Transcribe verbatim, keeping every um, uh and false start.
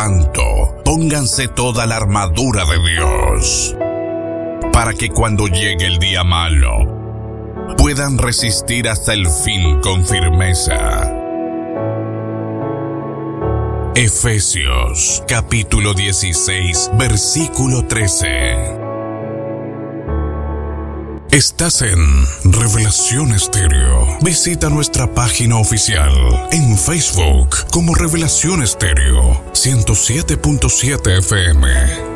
tanto, pónganse toda la armadura de Dios, para que cuando llegue el día malo, puedan resistir hasta el fin con firmeza. Efesios, capítulo dieciséis, versículo trece. Estás en Revelación Estéreo. Visita nuestra página oficial en Facebook como Revelación Estéreo ciento siete punto siete F M.